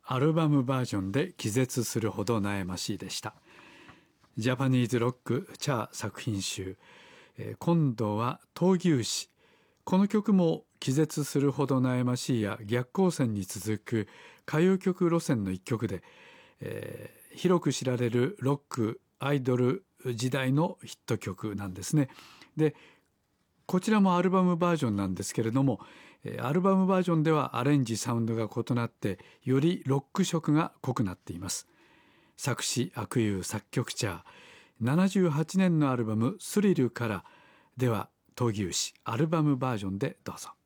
アルバムバージョンで気絶するほど悩ましいでした。ジャパニーズロックチャー作品集、今度は闘牛士。この曲も気絶するほど悩ましいや逆光線に続く歌謡曲路線の一曲で、広く知られるロックアイドル時代のヒット曲なんですね。でこちらもアルバムバージョンなんですけれども、アルバムバージョンではアレンジサウンドが異なってよりロック色が濃くなっています。作詞阿久悠、作曲チャー。78年のアルバムスリルから、では闘牛士アルバムバージョンでどうぞ。